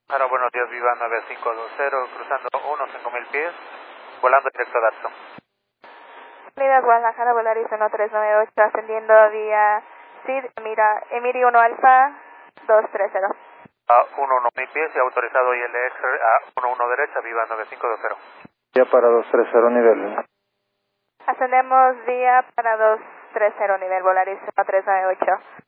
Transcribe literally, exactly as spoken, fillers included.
Ahora, buenos días, Viva nueve cinco dos cero, cruzando uno cinco mil pies, volando directo a Darson. Unidad Guadalajara, Volaris uno tres nueve ocho, ascendiendo vía C I D, mira, Emiri uno Alfa, dos tres cero. A uno uno mil pies y autorizado I L X a uno uno derecha, Viva nueve cinco dos cero. Ya para dos tres cero nivel. Ascendemos vía para dos tres cero, nivel Volaris uno tres nueve ocho.